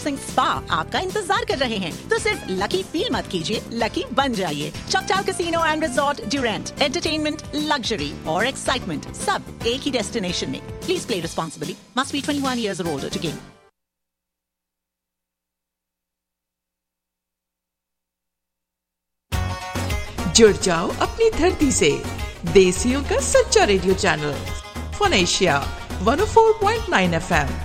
Relaxing spa आपका इंतजार कर रहे हैं। तो सिर्फ लकी फील मत कीजिए, लकी बन जाइए। चॉकटाव casino and resort, Durand, entertainment, luxury और एक्साइटमेंट सब एक ही डेस्टिनेशन में। Please play responsibly. Must be 21 years or older to game. जुड़ जाओ अपनी धरती से, देसियों का सच्चा radio channel fun Asia 104.9 FM।